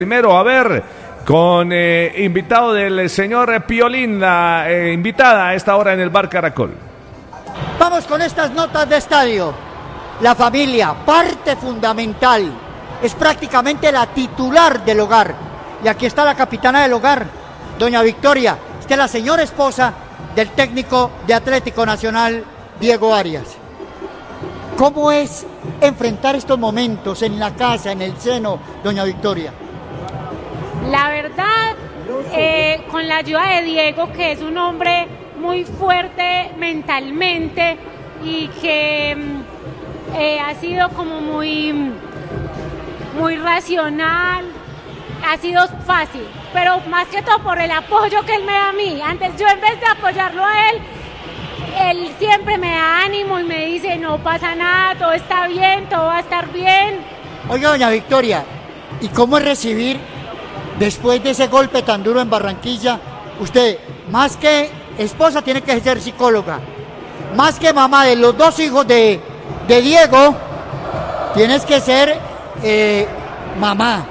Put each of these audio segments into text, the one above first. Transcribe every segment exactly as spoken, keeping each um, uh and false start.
Primero, a ver, con eh, invitado del señor Piolín, la eh, invitada a esta hora en el Bar Caracol. Vamos con estas notas de estadio. La familia, parte fundamental, es prácticamente la titular del hogar. Y aquí está la capitana del hogar, doña Victoria. Esta es la señora esposa del técnico de Atlético Nacional, Diego Arias. ¿Cómo es enfrentar estos momentos en la casa, en el seno, doña Victoria? La verdad, eh, con la ayuda de Diego, que es un hombre muy fuerte mentalmente y que eh, ha sido como muy, muy racional, ha sido fácil, pero más que todo por el apoyo que él me da a mí. Antes yo, en vez de apoyarlo a él, él siempre me da ánimo y me dice, no pasa nada, todo está bien, todo va a estar bien. Oiga, doña Victoria, ¿y cómo es recibir, después de ese golpe tan duro en Barranquilla, usted, más que esposa, tiene que ser psicóloga, más que mamá de los dos hijos de, de Diego, tienes que ser eh, mamá?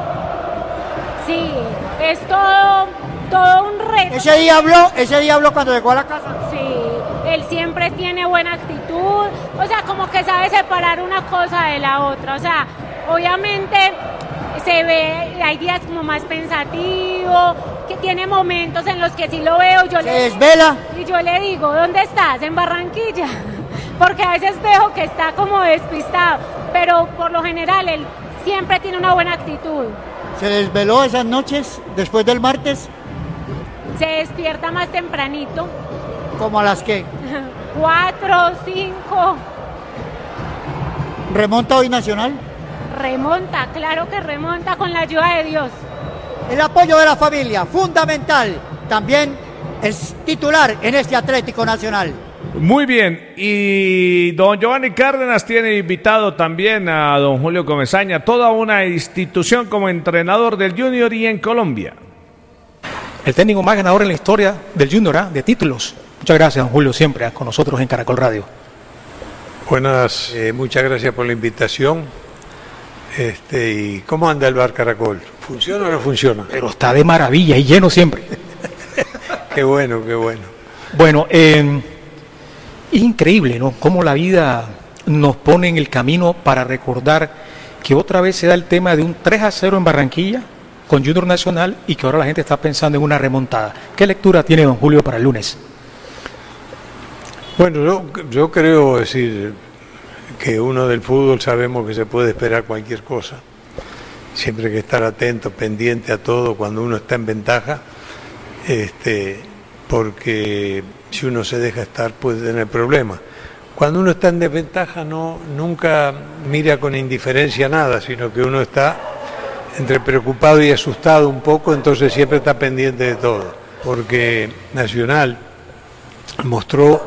Sí, es todo, todo un reto. ¿Ese día habló, ese día habló cuando llegó a la casa? Sí, él siempre tiene buena actitud, o sea, como que sabe separar una cosa de la otra, o sea, obviamente se ve, hay días como más pensativo, que tiene momentos en los que sí lo veo, yo ¿Se le desvela? y yo le digo, ¿dónde estás? En Barranquilla, porque a veces veo que está como despistado, pero por lo general él siempre tiene una buena actitud. ¿Se desveló esas noches después del martes? Se despierta más tempranito. ¿Como a las qué? Cuatro, cinco. ¿Remonta hoy Nacional? Remonta, claro que remonta con la ayuda de Dios. El apoyo de la familia, fundamental. También es titular en este Atlético Nacional. Muy bien, y don Giovanni Cárdenas tiene invitado también a don Julio Comesaña, toda una institución como entrenador del Junior y en Colombia. El técnico más ganador en la historia del Junior, ¿eh? de títulos. Muchas gracias, don Julio, siempre con nosotros en Caracol Radio. Buenas, eh, muchas gracias por la invitación. Este, ¿y cómo anda el Bar Caracol? ¿Funciona o no funciona? Pero está de maravilla y lleno siempre. Qué bueno, qué bueno. Bueno, eh, es increíble, ¿no? Cómo la vida nos pone en el camino para recordar que otra vez se da el tema de un tres a cero en Barranquilla con Junior Nacional y que ahora la gente está pensando en una remontada. ¿Qué lectura tiene don Julio para el lunes? Bueno, yo, yo creo decir que uno del fútbol sabemos que se puede esperar cualquier cosa. Siempre hay que estar atento, pendiente a todo cuando uno está en ventaja, este, porque si uno se deja estar puede tener problemas. Cuando uno está en desventaja no, nunca mira con indiferencia nada, sino que uno está entre preocupado y asustado un poco, entonces siempre está pendiente de todo. Porque Nacional mostró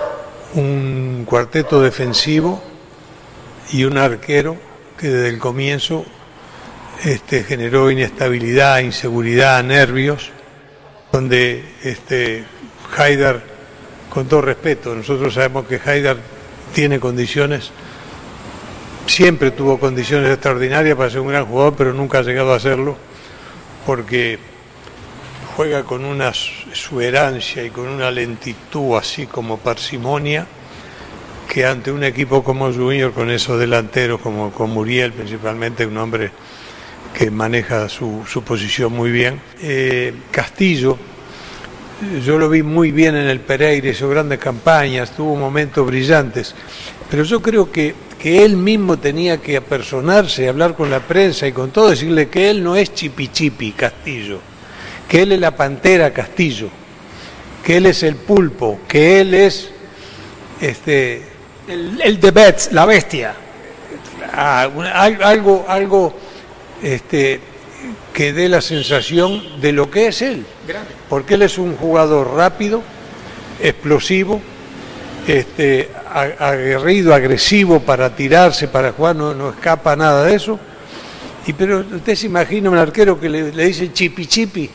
un cuarteto defensivo y un arquero que desde el comienzo este, generó inestabilidad, inseguridad, nervios, donde este, Haidar, con todo respeto, nosotros sabemos que Haidar tiene condiciones, siempre tuvo condiciones extraordinarias para ser un gran jugador, pero nunca ha llegado a hacerlo, porque juega con una exuberancia y con una lentitud así como parsimonia, que ante un equipo como Junior, con esos delanteros, como con Muriel principalmente, un hombre que maneja su, su posición muy bien. Eh, Castillo, yo lo vi muy bien en el Pereira, hizo grandes campañas, tuvo momentos brillantes, pero yo creo que, que él mismo tenía que apersonarse, hablar con la prensa y con todo, decirle que él no es chipichipi Castillo, que él es la Pantera Castillo, que él es el Pulpo, que él es este El, el The Bets, la bestia. Ah, una, algo, algo este, que dé la sensación de lo que es él. Porque él es un jugador rápido, explosivo, este, aguerrido, agresivo para tirarse, para jugar, no, no escapa nada de eso. Y pero usted se imagina un arquero que le, le dice chipi chipi.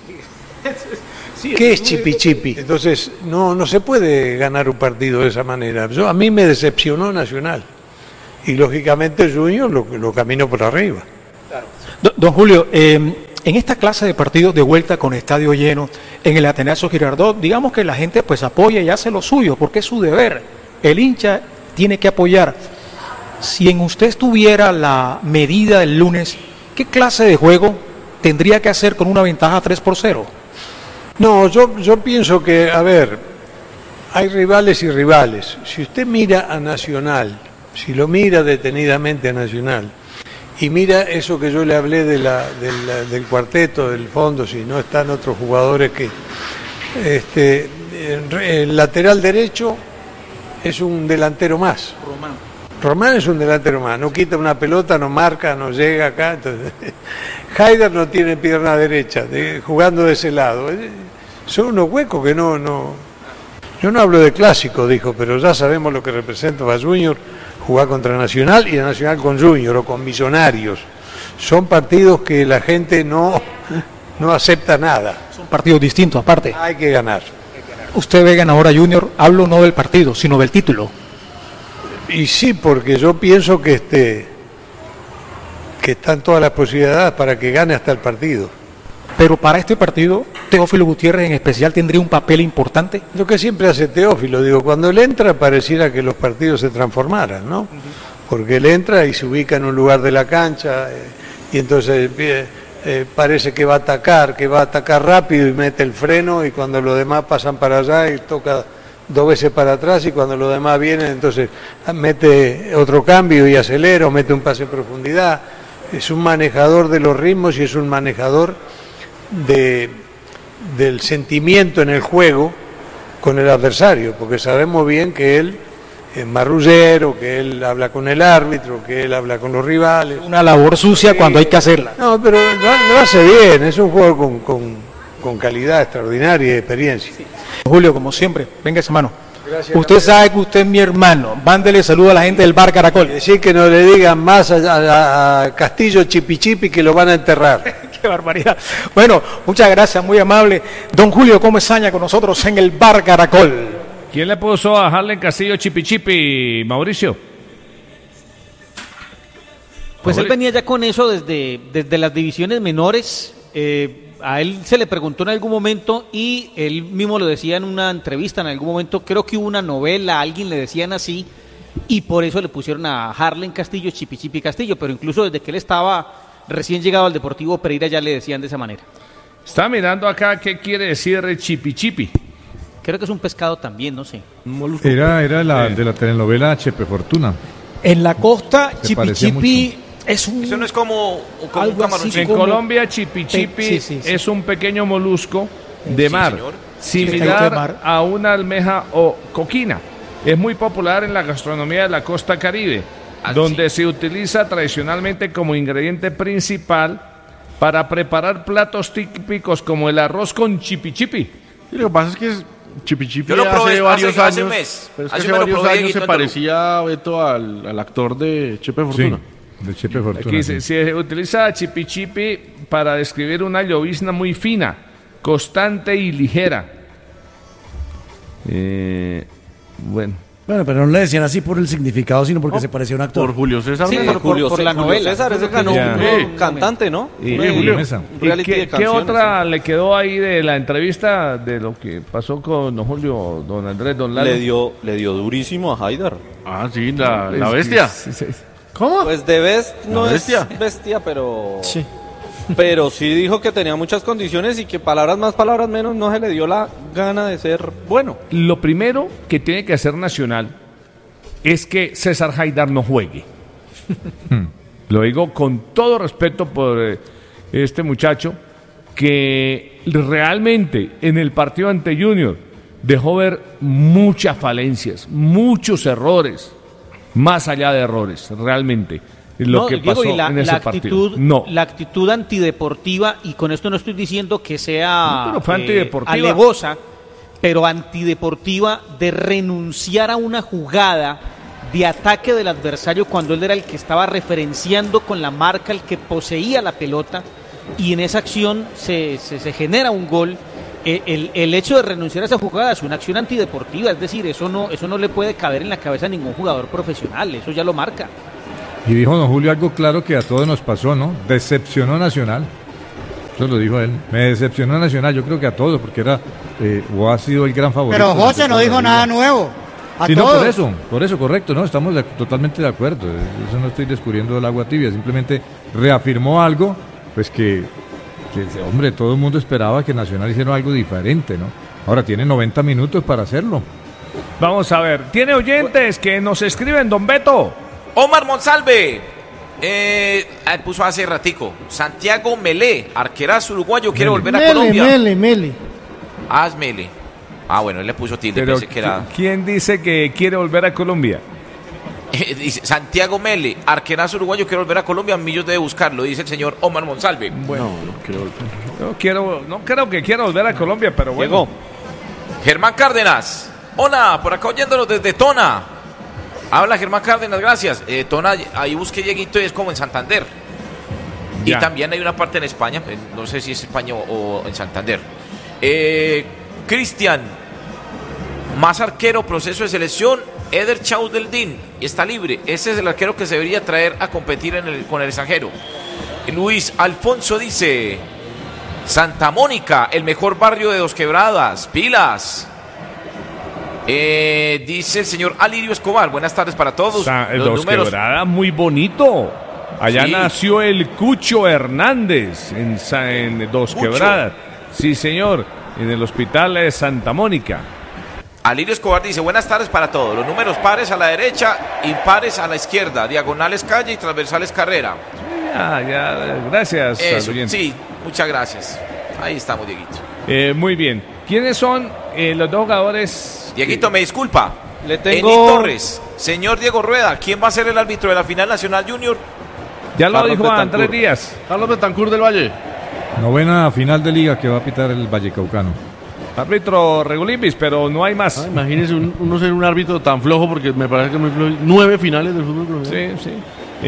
Sí, ¿qué es chipi chipi? Entonces no, no se puede ganar un partido de esa manera. Yo, a mí me decepcionó Nacional y lógicamente Junior lo, lo caminó por arriba. Claro. Don, don Julio, eh, en esta clase de partidos de vuelta con estadio lleno, en el Atanasio Girardot, digamos que la gente pues apoya y hace lo suyo, porque es su deber. El hincha tiene que apoyar. Si en usted estuviera la medida del lunes, ¿qué clase de juego tendría que hacer con una ventaja tres por cero? No, yo, yo pienso que, a ver, hay rivales y rivales. Si usted mira a Nacional, si lo mira detenidamente a Nacional, y mira eso que yo le hablé de la, de la, del cuarteto, del fondo, si no están otros jugadores que... Este, el lateral derecho es un delantero más. Román. Román es un delantero más, no quita una pelota, no marca, no llega acá. Entonces, Haider no tiene pierna derecha, de, jugando de ese lado. Son unos huecos que no, no... Yo no hablo de clásico, dijo, pero ya sabemos lo que representa para Junior jugar contra Nacional y Nacional con Junior o con Millonarios. Son partidos que la gente no, no acepta nada. Son partidos distintos, aparte. Hay que ganar. Usted ve ganador a Junior, hablo no del partido, sino del título. Y sí, porque yo pienso que este que están todas las posibilidades para que gane hasta el partido. Pero para este partido, Teófilo Gutiérrez en especial tendría un papel importante. Lo que siempre hace Teófilo, digo, cuando él entra pareciera que los partidos se transformaran, ¿no? Porque él entra y se ubica en un lugar de la cancha eh, y entonces eh, eh, parece que va a atacar, que va a atacar rápido y mete el freno y cuando los demás pasan para allá y toca dos veces para atrás y cuando los demás vienen entonces mete otro cambio y acelera o mete un pase en profundidad. Es un manejador de los ritmos y es un manejador de, del sentimiento en el juego con el adversario, porque sabemos bien que él es marrullero, que él habla con el árbitro, que él habla con los rivales. Una labor sucia sí, cuando hay que hacerla. No, pero lo, lo hace bien, es un juego con, con, con calidad extraordinaria y experiencia. Sí. Julio, como siempre, venga ese mano. Gracias, usted Gabriel. Sabe que usted es mi hermano. Mándele saludo a la gente del Bar Caracol. Decir que no le digan más a, a, a Castillo Chipi Chipi que lo van a enterrar. Qué barbaridad. Bueno, muchas gracias, muy amable. Don Julio Comesaña con nosotros en el Bar Caracol. ¿Quién le puso a Harlen Castillo Chipi Chipi, Mauricio? Pues Mauricio. Él venía ya con eso desde, desde las divisiones menores. Eh, A él se le preguntó en algún momento y él mismo lo decía en una entrevista en algún momento, creo que hubo una novela, a alguien le decían así y por eso le pusieron a Harlen Castillo Chipi Chipi Castillo, pero incluso desde que él estaba recién llegado al Deportivo Pereira ya le decían de esa manera. Está mirando acá qué quiere decir Chipi Chipi. Creo que es un pescado también, no sé. Era, era la, de la telenovela Chepe Fortuna. En la costa, Chipi Chipi... Es un, Eso no es como, como algo un camaroncito. En Colombia, Chipi Chipi sí, sí, sí. es un pequeño molusco de mar, sí, similar mar. a una almeja o coquina. Es muy popular en la gastronomía de la costa caribe, ah, donde sí. se utiliza tradicionalmente como ingrediente principal para preparar platos típicos como el arroz con Chipi Chipi. Y lo que pasa es que es Chipi Chipi Yo lo probé hace varios hace, años, hace un mes. Pero es que hace, hace varios años se parecía, Beto, al, al actor de Chepe Fortuna. Sí. De Chepe Fortuna. Aquí se, se utiliza Chipi Chipi para describir una llovizna muy fina, constante y ligera. Eh, bueno. Bueno, pero no le decían así por el significado, sino porque oh, se parecía a un actor. Por Julio César. Sí, Mesa. por, por, por la Julio novela. César es el ganó un cantante, ¿no? Y, sí, Julio Mesa. ¿Y qué, ¿qué otra sí. le quedó ahí de la entrevista de lo que pasó con don Julio, don Andrés, don Lalo? Le dio, le dio durísimo a Haider. Ah, sí, la, la bestia. Sí, sí, sí. ¿Cómo? Pues de best no bestia. es bestia, pero sí. pero sí dijo que tenía muchas condiciones y que palabras más, palabras menos no se le dio la gana de ser bueno. Lo primero que tiene que hacer Nacional es que César Haider no juegue. Lo digo con todo respeto por eh, este muchacho que realmente en el partido ante Junior dejó ver muchas falencias, muchos errores. Más allá de errores, realmente, lo no, que Diego, pasó la, en ese la actitud, partido. No. La actitud antideportiva, y con esto no estoy diciendo que sea no, pero eh, alevosa, pero antideportiva de renunciar a una jugada de ataque del adversario cuando él era el que estaba referenciando con la marca, el que poseía la pelota, y en esa acción se, se, se genera un gol. El, el hecho de renunciar a esa jugada es una acción antideportiva, es decir, eso no, eso no le puede caber en la cabeza a ningún jugador profesional, eso ya lo marca. Y dijo don Julio algo claro que a todos nos pasó, ¿no? Decepcionó Nacional. Eso lo dijo él. Me decepcionó Nacional, yo creo que a todos, porque era eh, o ha sido el gran favorito. Pero José no dijo nada nuevo. A sí, todos. no, por eso, por eso, correcto, no, estamos de, totalmente de acuerdo. Eso no estoy descubriendo el agua tibia, simplemente reafirmó algo, pues que, que hombre, todo el mundo esperaba que Nacional hiciera algo diferente, ¿no? Ahora tiene noventa minutos para hacerlo. Vamos a ver, tiene oyentes que nos escriben, don Beto. Omar Monsalve, eh, puso hace ratico, Santiago Melé, arquerazo uruguayo, quiere volver a Mele, Colombia. Mele, Mele. Ah, es Mele. Ah, bueno, él le puso tilde, Pero, pensé que era... ¿quién dice que quiere volver a Colombia? Dice, Santiago Mele, arquerazo uruguayo, quiere volver a Colombia, Millos debe buscarlo, dice el señor Omar Monsalve. Bueno, no, no quiero volver. No, quiero, no creo que quiera volver a Colombia, pero bueno. Llegó. Germán Cárdenas, hola, por acá oyéndonos desde Tona. Habla Germán Cárdenas, gracias. Eh, Tona, ahí busqué Dieguito y es como en Santander. Ya. Y también hay una parte en España, no sé si es España o, o en Santander. Eh, Cristian, más arquero, proceso de selección, Eder Chaudeldín, está libre. Ese es el arquero que se debería traer a competir en el, con el extranjero. Luis Alfonso dice, Santa Mónica, el mejor barrio de Dos Quebradas, pilas. Eh, dice el señor Alirio Escobar, buenas tardes para todos. Sa- Los Dos números... Quebradas, muy bonito. Allá sí. Nació el Cucho Hernández en, en Dos Cucho. Quebradas. Sí, señor, en el hospital de Santa Mónica. Alirio Escobar dice, buenas tardes para todos. Los números pares a la derecha, impares a la izquierda, diagonales calle y transversales carrera. Ah, ya, gracias. Eso, sí, muchas gracias. Ahí estamos, Dieguito. Eh, muy bien. ¿Quiénes son eh, los dos jugadores? Dieguito, me disculpa. Le tengo... Eni Torres, señor Diego Rueda, ¿quién va a ser el árbitro de la final nacional junior? Ya lo Carlos dijo Betancourt. Andrés Díaz. Carlos Betancourt del Valle. Novena final de liga que va a pitar el Vallecaucano. Árbitro Regulimbis, pero no hay más. Ah, imagínese un, uno ser un árbitro tan flojo, porque me parece que es muy flojo. Nueve finales del fútbol colombiano. Sí, sí.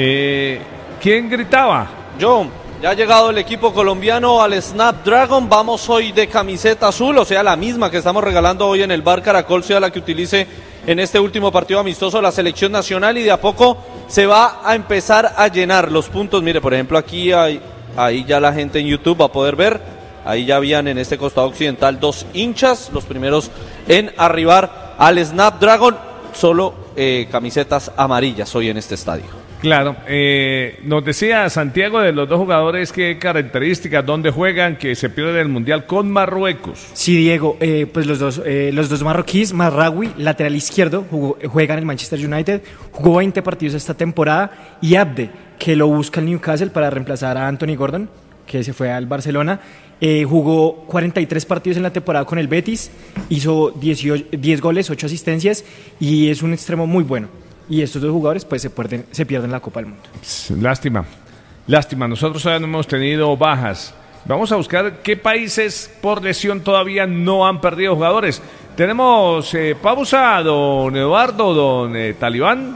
Eh, ¿Quién gritaba? Yo. Ya ha llegado el equipo colombiano al Snapdragon. Vamos hoy de camiseta azul, o sea, la misma que estamos regalando hoy en el Bar Caracol, sea la que utilice en este último partido amistoso la selección nacional, y de a poco se va a empezar a llenar los puntos. Mire, por ejemplo, aquí hay, ahí ya la gente en YouTube va a poder ver. Ahí ya habían en este costado occidental dos hinchas, los primeros en arribar al Snapdragon. Solo eh, camisetas amarillas hoy en este estadio. Claro, eh, nos decía Santiago de los dos jugadores qué características, dónde juegan, que se pierden el Mundial con Marruecos. Sí, Diego, eh, pues los dos eh, los dos marroquíes, Marraoui, lateral izquierdo, jugó, juega en el Manchester United, jugó veinte partidos esta temporada, y Abde, que lo busca el Newcastle para reemplazar a Anthony Gordon, que se fue al Barcelona, eh, jugó cuarenta y tres partidos en la temporada con el Betis, hizo dieciocho, diez goles, ocho asistencias, y es un extremo muy bueno. Y estos dos jugadores pues se pierden, se pierden la Copa del Mundo. Lástima, lástima. Nosotros todavía no hemos tenido bajas. Vamos a buscar qué países por lesión todavía no han perdido jugadores. Tenemos eh, pausa, don Eduardo, don eh, Talibán.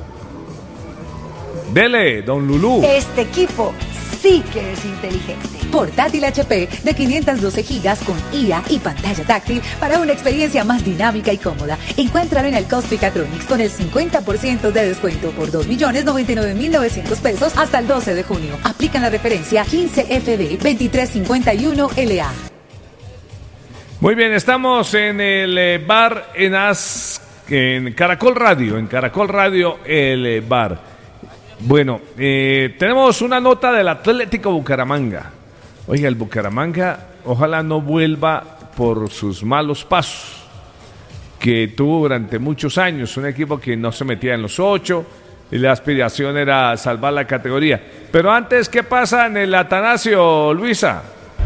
Dele, don Lulú. Este equipo sí que es inteligente. Portátil H P de quinientos doce gigas con I A y pantalla táctil para una experiencia más dinámica y cómoda. Encuéntralo en el Costicatronics con el cincuenta por ciento de descuento por dos millones noventa y nueve mil novecientos pesos hasta el doce de junio. Aplican la referencia quince F B veintitrés cincuenta y uno L A. Muy bien, estamos en el eh, bar en, As, en Caracol Radio, en Caracol Radio el eh, bar. Bueno, eh, tenemos una nota del Atlético Bucaramanga. Oiga, el Bucaramanga ojalá no vuelva por sus malos pasos que tuvo durante muchos años. Un equipo que no se metía en los ocho y la aspiración era salvar la categoría. Pero antes, ¿qué pasa en el Atanasio, Luisa?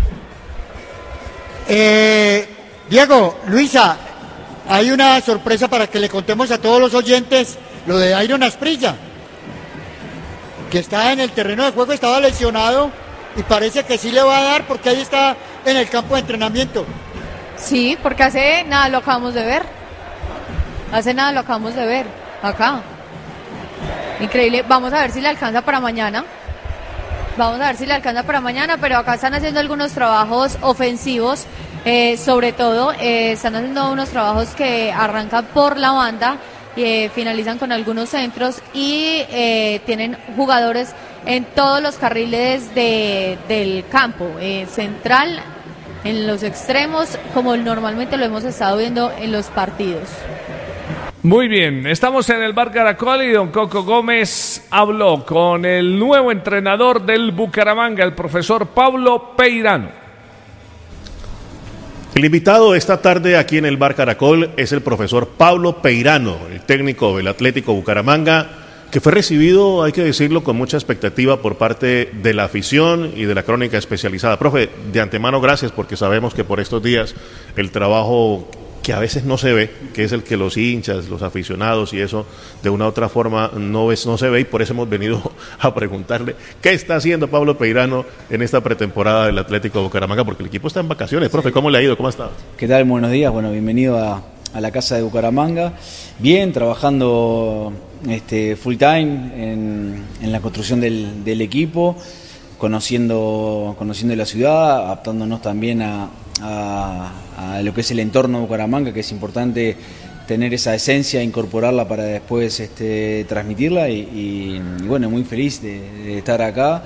Eh, Diego, Luisa, hay una sorpresa para que le contemos a todos los oyentes lo de Iron Asprilla, que está en el terreno de juego, estaba lesionado y parece que sí le va a dar porque ahí está en el campo de entrenamiento. Sí, porque hace nada lo acabamos de ver. Hace nada lo acabamos de ver acá. Increíble. Vamos a ver si le alcanza para mañana. Vamos a ver si le alcanza para mañana, pero acá están haciendo algunos trabajos ofensivos. Eh, sobre todo, eh, están haciendo unos trabajos que arrancan por la banda eh, finalizan con algunos centros y eh, tienen jugadores en todos los carriles de, del campo, eh, central, en los extremos, como normalmente lo hemos estado viendo en los partidos. Muy bien, estamos en el Bar Caracol y don Coco Gómez habló con el nuevo entrenador del Bucaramanga, el profesor Pablo Peirano. El invitado esta tarde aquí en el Bar Caracol es el profesor Pablo Peirano, el técnico del Atlético Bucaramanga, que fue recibido, hay que decirlo, con mucha expectativa por parte de la afición y de la crónica especializada. Profe, de antemano gracias, porque sabemos que por estos días el trabajo que a veces no se ve, que es el que los hinchas, los aficionados y eso, de una u otra forma no, es, no se ve, y por eso hemos venido a preguntarle qué está haciendo Pablo Peirano en esta pretemporada del Atlético Bucaramanga, porque el equipo está en vacaciones. Profe, ¿cómo le ha ido? ¿Cómo ha estado? ¿Qué tal? Buenos días. Bueno, bienvenido a, a la casa de Bucaramanga. Bien, trabajando este, full time en, en la construcción del, del equipo, conociendo, conociendo la ciudad, adaptándonos también a A, a lo que es el entorno de Bucaramanga, que es importante tener esa esencia, incorporarla para después este, transmitirla y, y, y bueno, muy feliz de, de estar acá,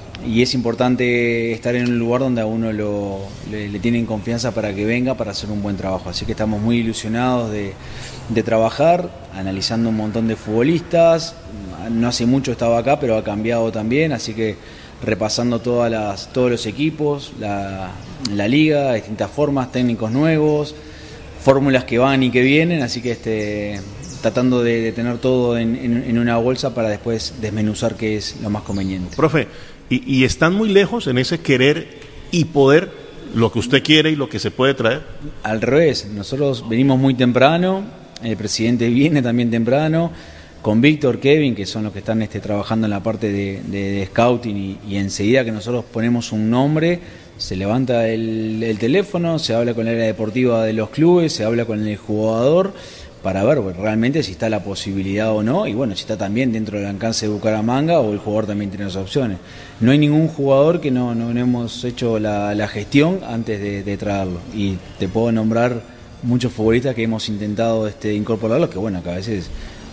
y es importante estar en un lugar donde a uno lo, le, le tienen confianza para que venga para hacer un buen trabajo, así que estamos muy ilusionados de, de trabajar, analizando un montón de futbolistas. No hace mucho estaba acá, pero ha cambiado también, así que repasando todas las, todos los equipos, la, la liga, distintas formas, técnicos nuevos, fórmulas que van y que vienen, así que este, tratando de, de tener todo en, en, en una bolsa para después desmenuzar qué es lo más conveniente. Profe, ¿y, y están muy lejos en ese querer y poder lo que usted quiere y lo que se puede traer? Al revés, nosotros venimos muy temprano, el presidente viene también temprano, con Víctor, Kevin, que son los que están este, trabajando en la parte de, de, de scouting, y, y enseguida que nosotros ponemos un nombre, se levanta el, el teléfono, se habla con la área deportiva de los clubes, se habla con el jugador para ver bueno, realmente si está la posibilidad o no, y bueno, si está también dentro del alcance de Bucaramanga o el jugador también tiene las opciones. No hay ningún jugador que no, no, no hemos hecho la, la gestión antes de, de traerlo, y te puedo nombrar muchos futbolistas que hemos intentado este, incorporarlos, que bueno, que a veces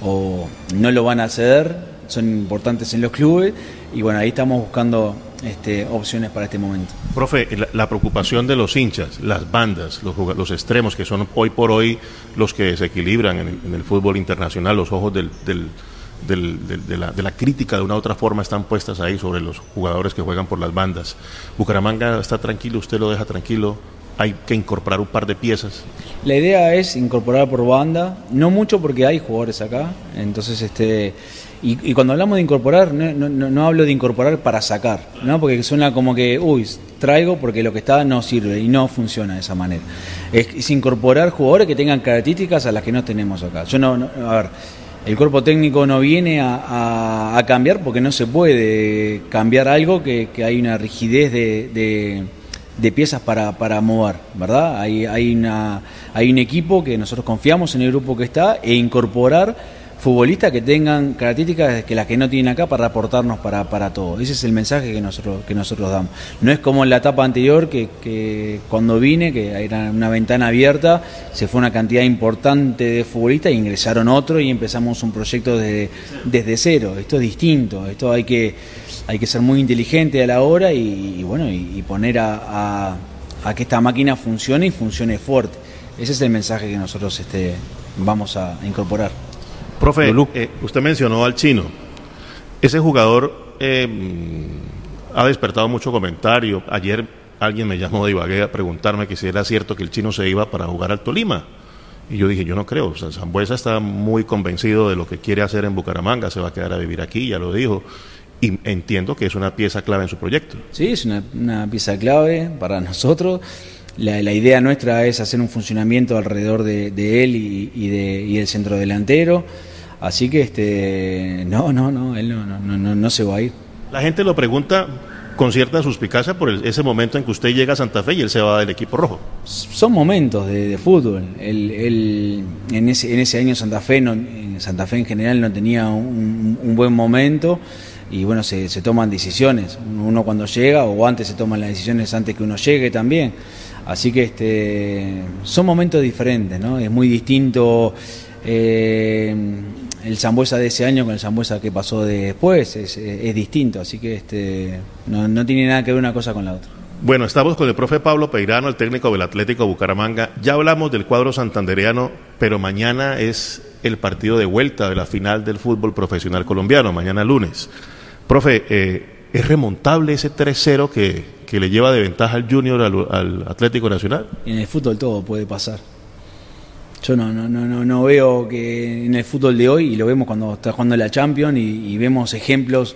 o no lo van a hacer, son importantes en los clubes, y bueno, ahí estamos buscando este, opciones para este momento. Profe, la, la preocupación de los hinchas, las bandas, los, los extremos, que son hoy por hoy los que desequilibran en el, en el fútbol internacional, los ojos del, del, del, del, de, la, de la crítica de una u otra forma están puestas ahí sobre los jugadores que juegan por las bandas. Bucaramanga está tranquilo, usted lo deja tranquilo, hay que incorporar un par de piezas. La idea es incorporar por banda, no mucho porque hay jugadores acá, entonces este y, y cuando hablamos de incorporar, no, no, no hablo de incorporar para sacar, ¿no? Porque suena como que, uy, traigo porque lo que está no sirve, y no funciona de esa manera. Es, es incorporar jugadores que tengan características a las que no tenemos acá. Yo no, no a ver, el cuerpo técnico no viene a, a, a cambiar, porque no se puede cambiar algo que, que hay una rigidez de, de de piezas para, para mover, ¿verdad? Hay, hay, una, hay un equipo que nosotros confiamos en el grupo que está, e incorporar futbolistas que tengan características que las que no tienen acá para aportarnos para, para todo. Ese es el mensaje que nosotros, que nosotros damos. No es como en la etapa anterior, que, que cuando vine, que era una ventana abierta, se fue una cantidad importante de futbolistas e ingresaron otros y empezamos un proyecto desde, desde cero. Esto es distinto, esto hay que... Hay que ser muy inteligente a la hora y, y bueno y, y poner a, a, a que esta máquina funcione y funcione fuerte. Ese es el mensaje que nosotros este, vamos a, a incorporar. Profe, eh, usted mencionó al Chino. Ese jugador eh, ha despertado mucho comentario. Ayer alguien me llamó de Ibagué a preguntarme que si era cierto que el Chino se iba para jugar al Tolima. Y yo dije, yo no creo. O sea, Sambuesa está muy convencido de lo que quiere hacer en Bucaramanga, se va a quedar a vivir aquí, ya lo dijo. Y entiendo que es una pieza clave en su proyecto. Sí, es una, una pieza clave para nosotros. La, la idea nuestra es hacer un funcionamiento alrededor de, de él y, y, de, y del centro delantero. Así que este no, no, no, él no, no, no, no se va a ir. La gente lo pregunta con cierta suspicacia por el, ese momento en que usted llega a Santa Fe y él se va del equipo rojo. Son momentos de, de fútbol. Él, él, en, ese, en ese año Santa Fe, no, en Santa Fe en general no tenía un, un buen momento. Y bueno, se, se toman decisiones, uno cuando llega, o antes se toman las decisiones antes que uno llegue también, así que este son momentos diferentes, ¿no? Es muy distinto eh, el Sambuesa de ese año con el Sambuesa que pasó después, es, es, es distinto, así que este, no, no tiene nada que ver una cosa con la otra. Bueno, estamos con el profe Pablo Peirano, el técnico del Atlético Bucaramanga. Ya hablamos del cuadro santandereano, pero mañana es el partido de vuelta de la final del fútbol profesional colombiano, mañana lunes. Profe, eh, ¿es remontable ese tres cero que, que le lleva de ventaja al Junior al, al Atlético Nacional? En el fútbol todo puede pasar. Yo no, no, no, no veo que en el fútbol de hoy, y lo vemos cuando está jugando la Champions y, y vemos ejemplos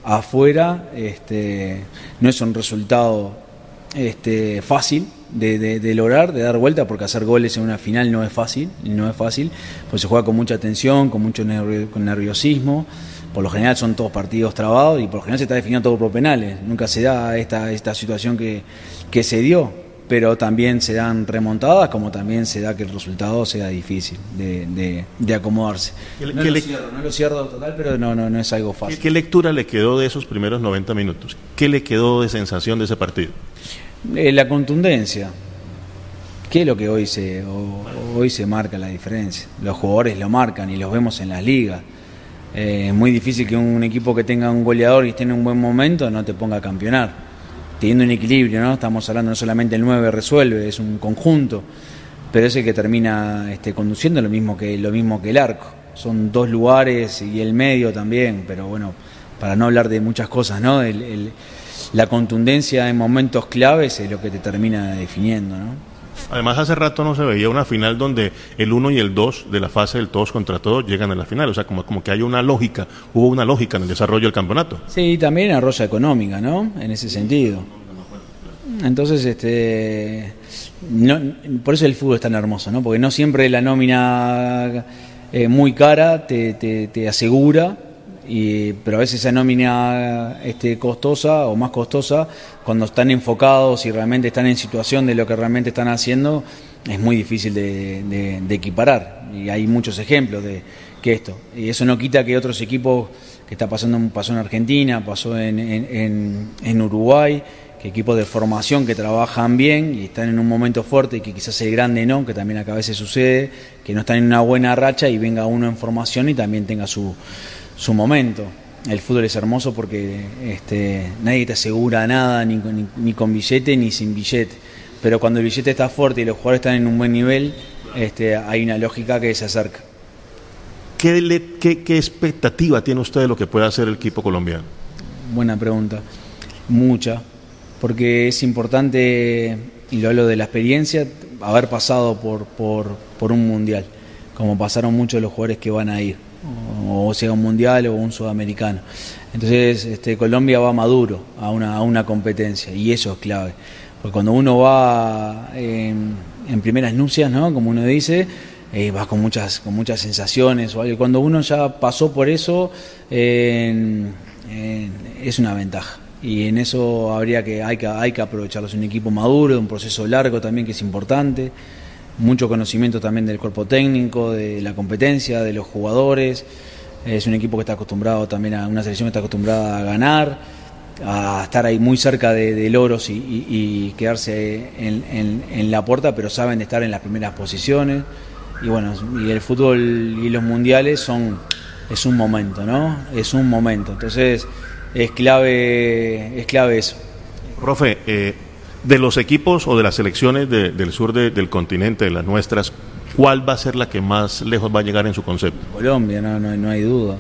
afuera, este, no es un resultado este, fácil de, de, de lograr, de dar vuelta, porque hacer goles en una final no es fácil, no es fácil, pues se juega con mucha tensión, con mucho nervio, con nerviosismo. Por lo general son todos partidos trabados y por lo general se está definiendo todo por penales. Nunca se da esta, esta situación que, que se dio, pero también se dan remontadas, como también se da que el resultado sea difícil de, de, de acomodarse. No lo, cierro, no lo cierro total, pero no, no, no es algo fácil. ¿Qué, ¿Qué lectura le quedó de esos primeros noventa minutos? ¿Qué le quedó de sensación de ese partido? Eh, la contundencia. ¿Qué es lo que hoy se, o, hoy se marca la diferencia? Los jugadores lo marcan y los vemos en las ligas. Eh, es muy difícil que un equipo que tenga un goleador y esté en un buen momento no te ponga a campeonar. Teniendo un equilibrio, ¿no? Estamos hablando no solamente el nueve resuelve, es un conjunto, pero es el que termina este, conduciendo lo mismo que lo mismo que el arco. Son dos lugares y el medio también, pero bueno, para no hablar de muchas cosas, ¿no? El, el, la contundencia en momentos claves es lo que te termina definiendo, ¿no? Además, hace rato no se veía una final donde el uno y el dos de la fase del todos contra todos llegan a la final. O sea, como, como que hay una lógica, hubo una lógica en el desarrollo del campeonato. Sí, también arrolla económica, ¿no? En ese sentido. Entonces, este, no, por eso el fútbol es tan hermoso, ¿no? Porque no siempre la nómina eh, muy cara te, te, te asegura. Y, pero a veces esa nómina este, costosa o más costosa, cuando están enfocados y realmente están en situación de lo que realmente están haciendo, es muy difícil de, de, de equiparar. Y hay muchos ejemplos de que esto. Y eso no quita que otros equipos, que está pasando, pasó en Argentina, pasó en, en, en, en Uruguay, que equipos de formación que trabajan bien y están en un momento fuerte y que quizás el grande no, que también acá a veces sucede, que no están en una buena racha y venga uno en formación y también tenga su... su momento. El fútbol es hermoso porque este, nadie te asegura nada, ni, ni, ni con billete ni sin billete. Pero cuando el billete está fuerte y los jugadores están en un buen nivel, este, hay una lógica que se acerca. ¿Qué, le, qué, ¿Qué expectativa tiene usted de lo que puede hacer el equipo colombiano? Buena pregunta. Mucha. Porque es importante, y lo hablo de la experiencia, haber pasado por, por, por un mundial, como pasaron muchos de los jugadores que van a ir. O sea un mundial o un sudamericano. Entonces este, Colombia va maduro a una, a una competencia y eso es clave, porque cuando uno va en, en primeras nupcias, ¿no? Como uno dice, eh, vas con muchas, con muchas sensaciones o algo. Cuando uno ya pasó por eso, eh, eh, es una ventaja y en eso habría que hay que hay que aprovecharlo. Es un equipo maduro, de un proceso largo también que es importante. Mucho conocimiento también del cuerpo técnico, de la competencia, de los jugadores. Es un equipo que está acostumbrado también a una selección que está acostumbrada a ganar, a estar ahí muy cerca de, de logros y, y, y quedarse en, en, en la puerta, pero saben de estar en las primeras posiciones. Y bueno, y el fútbol y los mundiales son es un momento, ¿no? Es un momento. Entonces es clave, es clave eso. Profe, eh... de los equipos o de las selecciones de, del sur de, del continente, de las nuestras, ¿cuál va a ser la que más lejos va a llegar en su concepto? Colombia, no, no, no hay duda.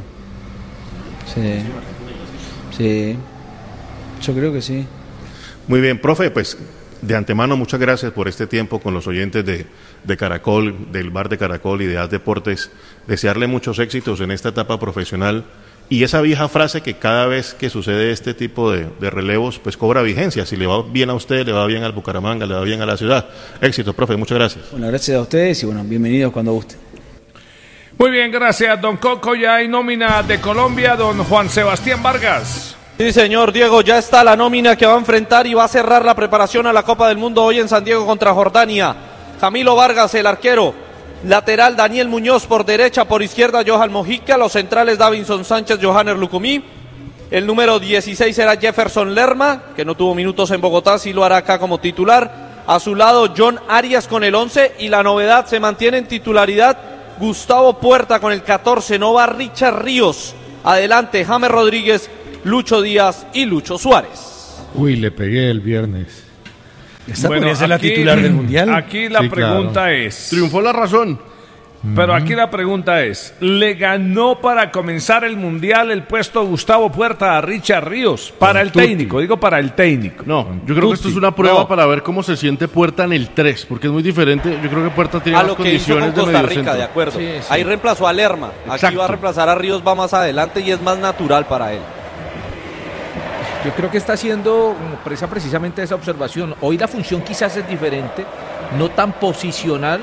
Sí. Sí. Yo creo que sí. Muy bien, profe, pues de antemano muchas gracias por este tiempo con los oyentes de, de Caracol, del Bar de Caracol y de Haz Deportes. Desearle muchos éxitos en esta etapa profesional. Y esa vieja frase que cada vez que sucede este tipo de, de relevos, pues cobra vigencia. Si le va bien a usted, le va bien al Bucaramanga, le va bien a la ciudad. Éxito, profe, muchas gracias. Bueno, gracias a ustedes y bueno, bienvenidos cuando guste. Muy bien, gracias, don Coco. Ya hay nómina de Colombia, don Juan Sebastián Vargas. Sí, señor Diego, ya está la nómina que va a enfrentar y va a cerrar la preparación a la Copa del Mundo hoy en San Diego contra Jordania. Camilo Vargas, el arquero. Lateral Daniel Muñoz por derecha, por izquierda Johan Mojica, los centrales Davinson Sánchez, Johanner Lucumí, el número dieciséis era Jefferson Lerma, que no tuvo minutos en Bogotá, sí lo hará acá como titular, a su lado John Arias con el once y la novedad se mantiene en titularidad Gustavo Puerta con el catorce, no va Richard Ríos. Adelante, James Rodríguez, Lucho Díaz y Lucho Suárez. Uy, le pegué el viernes. ¿Esta bueno, podría ser la titular del Mundial? Aquí la sí, pregunta claro. es... Triunfó la razón. Pero aquí la pregunta es, ¿le ganó para comenzar el Mundial el puesto Gustavo Puerta a Richard Ríos? Para el técnico, digo para el técnico. No, yo creo que esto es una prueba no. para ver cómo se siente Puerta en el tres, porque es muy diferente. Yo creo que Puerta tiene a las lo que hizo condiciones con Costa de Rica, mediocentro. de acuerdo. Sí, sí. Ahí reemplazó a Lerma, Exacto. Aquí va a reemplazar a Ríos, va más adelante y es más natural para él. Yo creo que está haciendo presa precisamente esa observación. Hoy la función quizás es diferente, no tan posicional,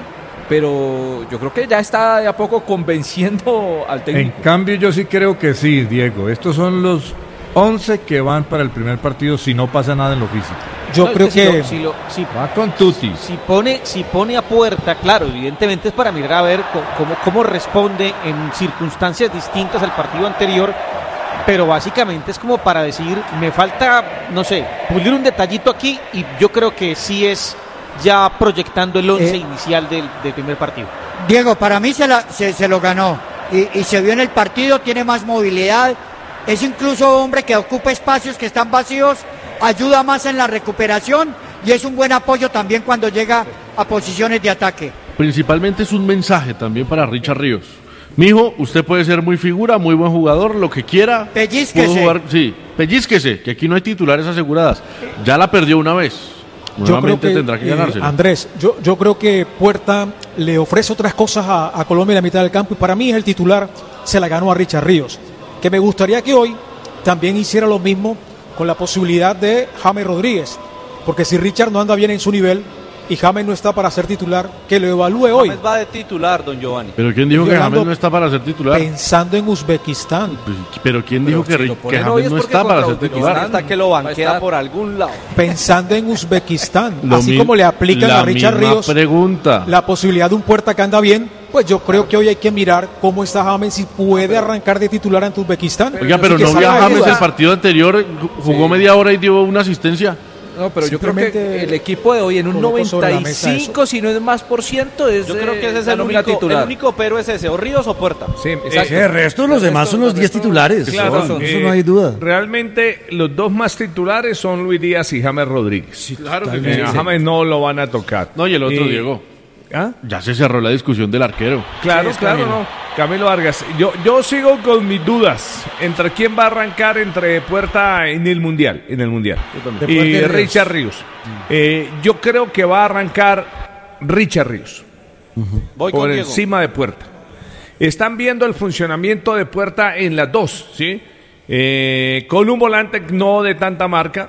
pero yo creo que ya está de a poco convenciendo al técnico. En cambio yo sí creo que sí, Diego. Estos son los once que van para el primer partido si no pasa nada en lo físico. Yo no, creo que, que si lo, si lo, si, va con Tuti. Si pone, si pone a Puerta, claro, evidentemente es para mirar a ver cómo, cómo responde en circunstancias distintas al partido anterior. Pero básicamente es como para decir, me falta, no sé, pulir un detallito aquí y yo creo que sí es ya proyectando el once eh, inicial del, del primer partido. Diego, para mí se, la, se, se lo ganó y, y se vio en el partido, tiene más movilidad, es incluso hombre que ocupa espacios que están vacíos, ayuda más en la recuperación y es un buen apoyo también cuando llega a posiciones de ataque. Principalmente es un mensaje también para Richard Ríos. Mijo, usted puede ser muy figura, muy buen jugador, lo que quiera. Pellizquese. Jugar, sí, pellizquese, que aquí no hay titulares aseguradas. Ya la perdió una vez. Nuevamente tendrá que ganársela. Eh, Andrés, yo, yo creo que Puerta le ofrece otras cosas a, a Colombia en la mitad del campo y para mí es el titular, se la ganó a Richard Ríos. Que me gustaría que hoy también hiciera lo mismo con la posibilidad de James Rodríguez. Porque si Richard no anda bien en su nivel y James no está para ser titular, que lo evalúe hoy. James va de titular, don Giovanni. ¿Pero quién dijo que James no está para ser titular? Pensando en Uzbekistán. ¿Pero quién dijo Pero que, si que James no está para ser titular? Hasta que lo banquea por algún lado. Pensando en Uzbekistán. Lo así mi, como le aplican a Richard Ríos pregunta. la posibilidad de un Puerta que anda bien, pues yo creo que hoy hay que mirar cómo está James, si puede arrancar de titular ante Uzbekistán. Oiga, pero no vio a James el partido anterior, jugó sí. media hora y dio una asistencia. No, pero yo creo que el equipo de hoy en un noventa y cinco, si no es más por ciento, es yo creo que ese es el único, titular. El único pero es ese, o Ríos o Puerta. Sí, exacto. El resto, los demás son los diez titulares. Claro, son, eh, eso no hay duda. Realmente los dos más titulares son Luis Díaz y James Rodríguez. Sí, claro que eh, a James no lo van a tocar. No, y el otro, y, Diego. ¿Ah? Ya se cerró la discusión del arquero. Claro, sí, claro, Camilo. no. Camilo Vargas. Yo, yo sigo con mis dudas entre quién va a arrancar entre Puerta en el Mundial, en el Mundial. Y Richard Ríos. Eh, yo creo que va a arrancar Richard Ríos. Uh-huh. Voy por con encima Diego. de Puerta. Están viendo el funcionamiento de Puerta en las dos, ¿sí? Eh, con un volante no de tanta marca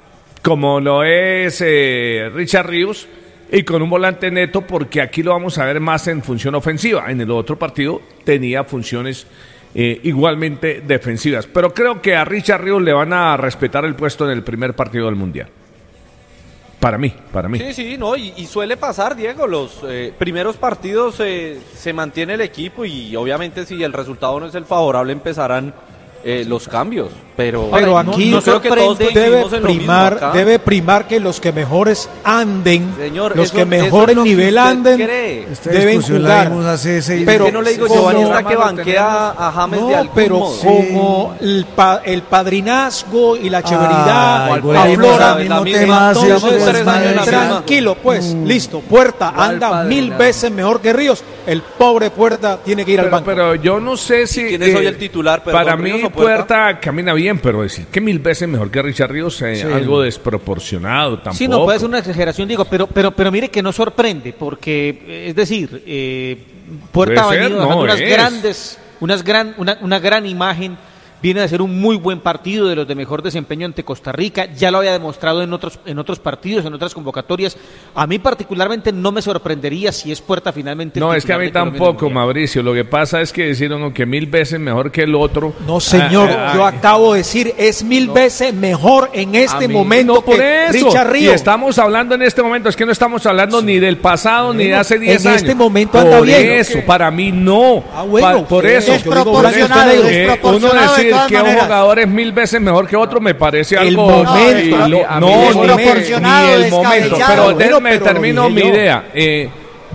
como lo es eh, Richard Ríos. Y con un volante neto, porque aquí lo vamos a ver más en función ofensiva. En el otro partido tenía funciones eh, igualmente defensivas. Pero creo que a Richard Ríos le van a respetar el puesto en el primer partido del Mundial. Para mí, para mí. Sí, sí, no, y, y suele pasar, Diego. Los eh, primeros partidos eh, se mantiene el equipo y obviamente si el resultado no es el favorable empezarán eh, los cambios. Pero, pero aquí no, no creo que todos debe primar, debe primar que los que mejores anden, Señor, los eso, que mejor en nivel anden, Esta deben jugar. Pero no le digo Giovanni está que banquea a James no, de algún pero modo. como sí. el, pa, el padrinazgo y la chéveridad aflora. Tranquilo, pues, mm. listo. Puerta anda mil veces mejor que Ríos. El pobre Puerta tiene que ir pero, al banco. Pero yo no sé si ¿quién es hoy el titular? Pero para mí Puerta camina bien, pero decir que mil veces mejor que Richard Ríos es eh, sí. algo desproporcionado tampoco. Sí, no puede ser una exageración, digo, pero pero pero mire que no sorprende, porque es decir, eh, Puerta ha venido dejando no unas es. grandes, unas gran, una, una gran imagen. Viene a ser un muy buen partido, de los de mejor desempeño ante Costa Rica. Ya lo había demostrado en otros en otros partidos, en otras convocatorias. A mí particularmente no me sorprendería si es Puerta finalmente. No, es que a mí tampoco, Mauricio. Lo que pasa es que decieron que mil veces mejor que el otro. No, señor. Ah, ah, yo acabo de decir, es mil no. veces mejor en este momento no, por que eso. Richard Ríos. Y estamos hablando en este momento. Es que no estamos hablando sí. ni del pasado no, ni de hace diez años. En este momento anda por bien. Por eso, okay. para mí no. Ah, bueno, pa, por eso. Desproporcionado, eh, desproporcionado uno decir de que un jugador es mil veces mejor que otro me parece el algo momento, no, no, no, ni, ni el momento, pero déjame termino mi idea. Eh,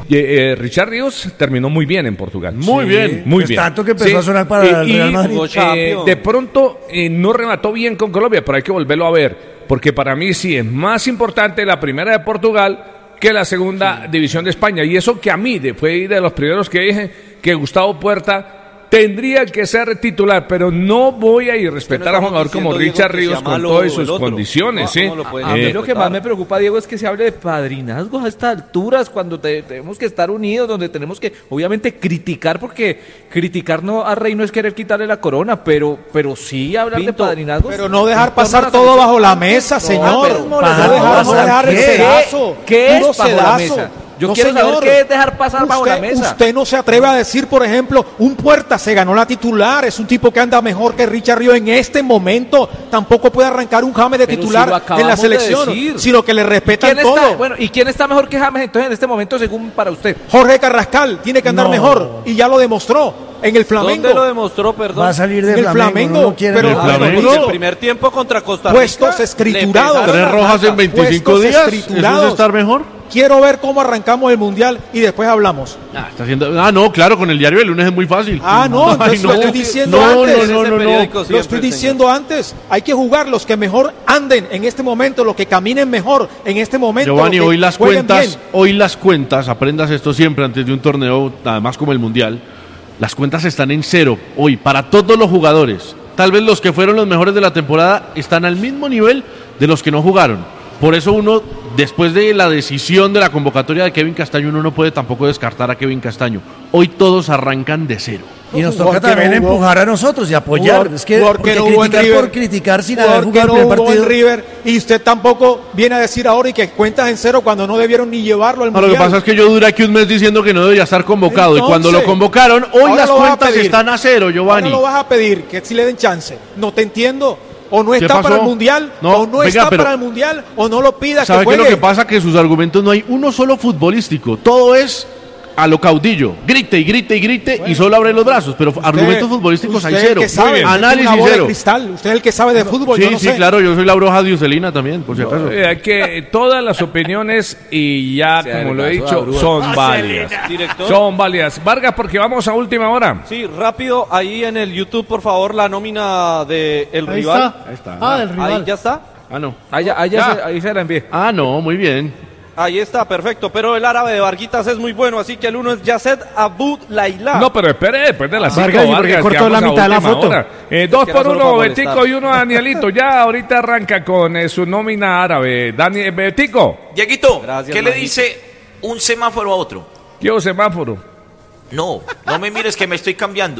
eh, Richard Ríos terminó muy bien en Portugal. Muy Sí, bien. Muy Es bien. tanto que empezó a sonar para Eh, el y, Real Madrid. eh, de pronto eh, no remató bien con Colombia, pero hay que volverlo a ver, porque para mí sí es más importante la primera de Portugal que la segunda división de España. Y eso que a mí de, fue de los primeros que dije que Gustavo Puerta tendría que ser titular, pero no voy a ir a respetar a un jugador como Richard Ríos con todas sus condiciones. ¿sí? A mí Eh, lo que más me preocupa, Diego, es que se hable de padrinazgos a estas alturas, cuando te- tenemos que estar unidos, donde tenemos que, obviamente, criticar, porque criticar no a Rey no es querer quitarle la corona, pero, pero sí hablar Pinto, de padrinazgos. Pero no dejar en torno a pasar la todo selección. bajo la mesa, señor. pero- No ¿Para dejar, no pasar dejar el qué? sedazo. ¿Qué puro es bajo la sedazo. mesa? Yo No, quiero saber señor. qué es dejar pasar bajo la Usted- mesa. Usted no se atreve a decir, por ejemplo, un Puerta se ganó la titular, es un tipo que anda mejor que Richard Ríos en este momento. Tampoco puede arrancar un James de Pero titular si lo en acabamos la de selección, decir. sino que le respetan ¿Quién todo. está, bueno, ¿y quién está mejor que James entonces en este momento según para usted? Jorge Carrascal tiene que andar No. mejor y ya lo demostró en el Flamengo. ¿Dónde lo demostró, perdón? Va a salir de En el Flamengo, Flamengo, no lo quieren pero- en el Ah, bueno, Flamengo. En el primer tiempo contra Costa Rica. Puestos escriturados. le pesaron Tres las rojas en marcas. veinticinco Puestos días. ¿Eso escriturados. es estar mejor? Quiero ver cómo arrancamos el Mundial y después hablamos. Ah, está haciendo... ah, no, claro, con el diario del lunes es muy fácil. Ah, no, Ay, entonces lo estoy diciendo no, antes. No, no, no, no. Lo estoy diciendo antes. Hay que jugar los que mejor anden en este momento, los que caminen mejor en este momento. Giovanni, los que hoy las jueguen cuentas, bien. hoy las cuentas, aprendas esto siempre antes de un torneo, además como el Mundial, las cuentas están en cero hoy para todos los jugadores. Tal vez los que fueron los mejores de la temporada están al mismo nivel de los que no jugaron. Por eso uno, después de la decisión de la convocatoria de Kevin Castaño, uno no puede tampoco descartar a Kevin Castaño. Hoy todos arrancan de cero. Y nos Un toca jugador que también no jugó. empujar a nosotros y apoyar. Jugador- es que, jugador porque que no jugó en criticar River. por criticar sin Jugador haber que jugado no el primer jugó en partido. River y usted tampoco viene a decir ahora y que cuentas en cero cuando no debieron ni llevarlo al No, lo Mundial. que pasa es que yo duré aquí un mes diciendo que no debería estar convocado. y cuando lo Entonces, convocaron, hoy ahora las lo vas a cuentas pedir. están a cero, Giovanni. Ahora lo vas a pedir, que si le den chance. No te entiendo. O no ¿Qué está pasó? para el Mundial, No, o no venga, está pero- para el Mundial, o no lo pida que ¿Sabe qué es juegue. lo que pasa? Que sus argumentos no hay uno solo futbolístico. Todo es a lo caudillo. Grite y grite y grite y solo abre los brazos. Pero argumentos futbolísticos hay usted el cero. que sabe, usted tiene Análisis una bola de cero. cristal. Usted es el que sabe de fútbol. Sí, yo no sí, sé. claro. Yo soy la bruja de Uselina también, por si acaso. Eh, hay que todas las opiniones y ya Se como lo he adelgazó la dicho bruja. son Ah, válidas. Director. Son válidas. Vargas, porque vamos a última hora. Sí, rápido, ahí en el YouTube, por favor, la nómina de el Ahí rival. está. Ahí está. Ah, del rival. Ahí ya está. Ah, no. Ahí, ya- ahí ya Ya. Se, ahí se la envié. Ah, no, muy bien. Ahí está, perfecto. Pero el árabe de Varguitas es muy bueno, así que el uno es Yacet Abud Laila. No, pero espere, después de las cinco, Vargas, ¿y por qué Vargas, cortó que la vamos a mitad de la última foto? hora. Eh, Es dos que era por solo uno, para molestar. Betico, y uno Danielito. Ya ahorita arranca con eh, su nómina árabe. Dani, eh, Betico. Dieguito, Gracias, ¿qué le Majito. dice un semáforo a otro? ¿Qué semáforo? No, no me mires que me estoy cambiando.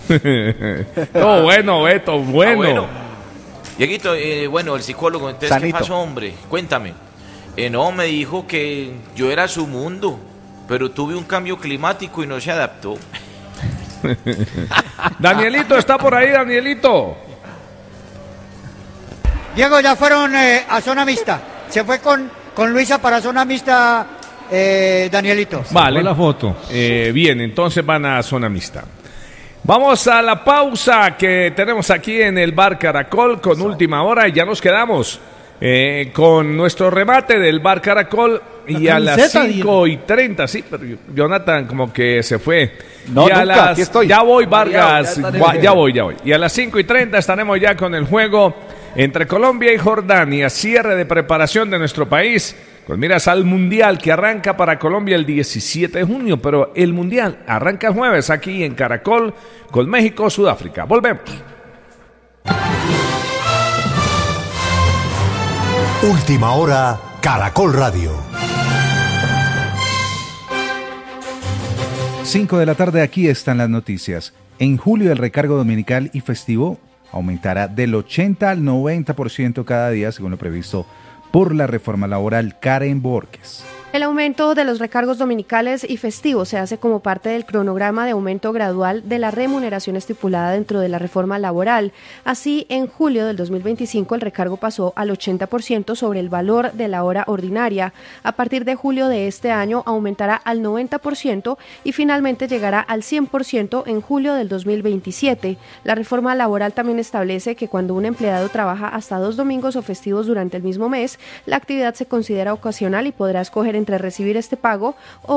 No, bueno, Beto, bueno. Ah, bueno. Dieguito, eh, bueno, el psicólogo, entonces, Sanito. ¿qué pasó, hombre? Cuéntame. Eh, no, me dijo que yo era su mundo, pero tuve un cambio climático y no se adaptó. Danielito, está por ahí, Danielito. Diego, ya fueron eh, a zona mixta. Se fue con, con Luisa para zona mixta, eh, Danielito. Vale. la foto. Eh, bien, entonces van a zona mixta. Vamos a la pausa que tenemos aquí en el Bar Caracol con última hora y ya nos quedamos eh, con nuestro remate del Bar Caracol y La a las camiseta, cinco y treinta, sí, pero Jonathan como que se fue. No, y a nunca, las, aquí estoy. Ya voy, Mareado, Vargas, ya está gua- en- ya voy, ya voy. Y a las cinco y treinta estaremos ya con el juego entre Colombia y Jordania, cierre de preparación de nuestro país, con miras al Mundial que arranca para Colombia el diecisiete de junio, pero el Mundial arranca el jueves aquí en Caracol con México, Sudáfrica. Volvemos. Última hora, Caracol Radio. cinco de la tarde, aquí están las noticias. En julio el recargo dominical y festivo aumentará del ochenta al noventa por ciento cada día, según lo previsto por la reforma laboral. Karen Borges. El aumento de los recargos dominicales y festivos se hace como parte del cronograma de aumento gradual de la remuneración estipulada dentro de la reforma laboral. Así, en julio del dos mil veinticinco el recargo pasó al ochenta por ciento sobre el valor de la hora ordinaria. A partir de julio de este año aumentará al noventa por ciento y finalmente llegará al cien por ciento en julio del dos mil veintisiete. La reforma laboral también establece que cuando un empleado trabaja hasta dos domingos o festivos durante el mismo mes, la actividad se considera ocasional y podrá escoger entre recibir este pago o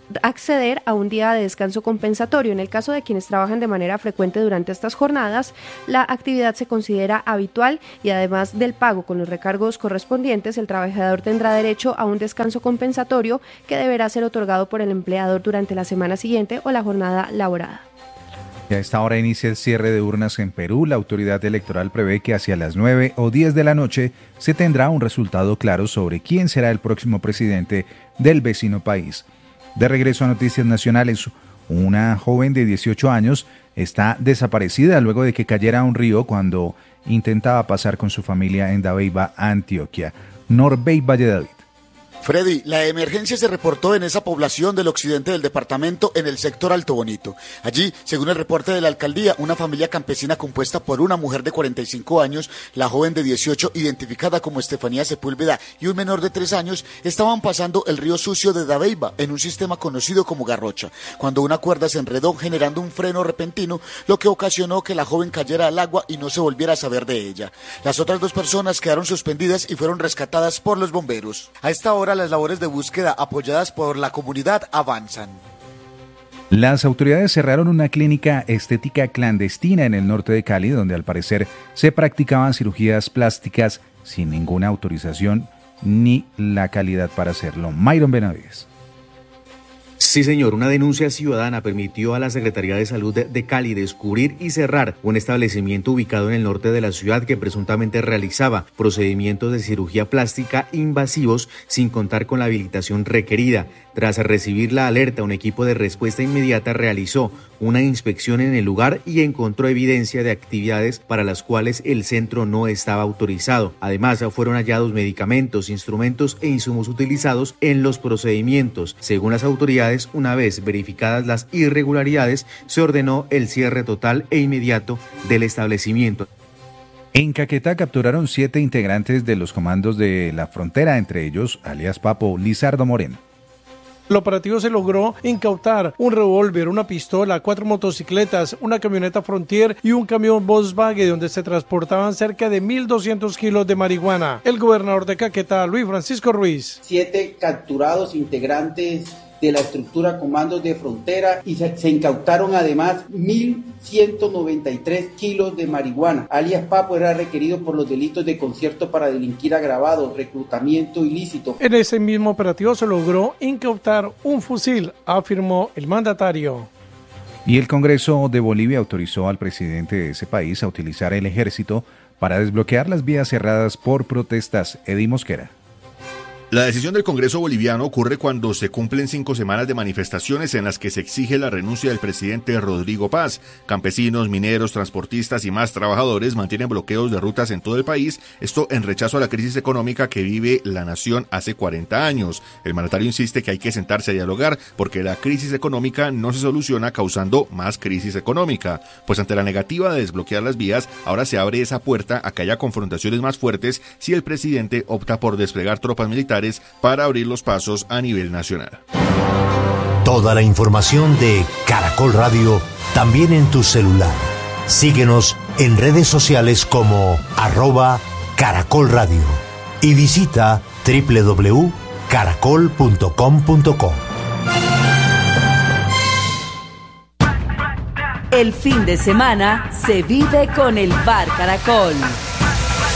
acceder a un día de descanso compensatorio. En el caso de quienes trabajan de manera frecuente durante estas jornadas, la actividad se considera habitual y además del pago con los recargos correspondientes, el trabajador tendrá derecho a un descanso compensatorio que deberá ser otorgado por el empleador durante la semana siguiente o la jornada laborada. Y a esta hora inicia el cierre de urnas en Perú. La autoridad electoral prevé que hacia las nueve o diez de la noche se tendrá un resultado claro sobre quién será el próximo presidente del vecino país. De regreso a Noticias Nacionales, una joven de dieciocho años está desaparecida luego de que cayera a un río cuando intentaba pasar con su familia en Dabeiba, Antioquia. Norbey Valledavid. Freddy, la emergencia se reportó en esa población del occidente del departamento, en el sector Alto Bonito. Allí, según el reporte de la alcaldía, una familia campesina compuesta por una mujer de cuarenta y cinco años, la joven de dieciocho, identificada como Estefanía Sepúlveda, y un menor de tres años, estaban pasando el río sucio de Dabeiba en un sistema conocido como garrocha, cuando una cuerda se enredó generando un freno repentino, lo que ocasionó que la joven cayera al agua y no se volviera a saber de ella. Las otras dos personas quedaron suspendidas y fueron rescatadas por los bomberos. A esta hora, las labores de búsqueda apoyadas por la comunidad avanzan. Las autoridades cerraron una clínica estética clandestina en el norte de Cali, donde al parecer se practicaban cirugías plásticas sin ninguna autorización ni la calidad para hacerlo. Myron Benavides. Sí, señor, una denuncia ciudadana permitió a la Secretaría de Salud de, de Cali descubrir y cerrar un establecimiento ubicado en el norte de la ciudad que presuntamente realizaba procedimientos de cirugía plástica invasivos sin contar con la habilitación requerida. Tras recibir la alerta, un equipo de respuesta inmediata realizó una inspección en el lugar y encontró evidencia de actividades para las cuales el centro no estaba autorizado. Además, fueron hallados medicamentos, instrumentos e insumos utilizados en los procedimientos. Según las autoridades, una vez verificadas las irregularidades, se ordenó el cierre total e inmediato del establecimiento. En Caquetá capturaron siete integrantes de los comandos de la frontera, entre ellos, alias Papo, Lizardo Moreno. El operativo se logró incautar un revólver, una pistola, cuatro motocicletas, una camioneta Frontier y un camión Volkswagen donde se transportaban cerca de mil doscientos kilos de marihuana. El gobernador de Caquetá, Luis Francisco Ruiz. Siete capturados integrantes de la estructura Comandos de Frontera y se, se incautaron además mil ciento noventa y tres kilos de marihuana. Alias Papo era requerido por los delitos de concierto para delinquir agravado, reclutamiento ilícito. En ese mismo operativo se logró incautar un fusil, afirmó el mandatario. Y el Congreso de Bolivia autorizó al presidente de ese país a utilizar el ejército para desbloquear las vías cerradas por protestas. Eddie Mosquera. La decisión del Congreso boliviano ocurre cuando se cumplen cinco semanas de manifestaciones en las que se exige la renuncia del presidente Rodrigo Paz. Campesinos, mineros, transportistas y más trabajadores mantienen bloqueos de rutas en todo el país, esto en rechazo a la crisis económica que vive la nación hace cuarenta años. El mandatario insiste que hay que sentarse a dialogar porque la crisis económica no se soluciona causando más crisis económica. Pues ante la negativa de desbloquear las vías, ahora se abre esa puerta a que haya confrontaciones más fuertes si el presidente opta por desplegar tropas militares para abrir los pasos a nivel nacional. Toda la información de Caracol Radio también en tu celular. Síguenos en redes sociales como arroba Caracol Radio y visita doble u doble u doble u punto caracol punto com punto co. El fin de semana se vive con el Bar Caracol.